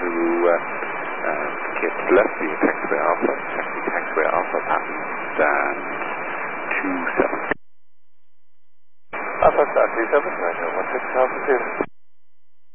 to get left the taxiway alpha, taxiway alpha pattern, and 27. Alpha Star 27, 916 altitude.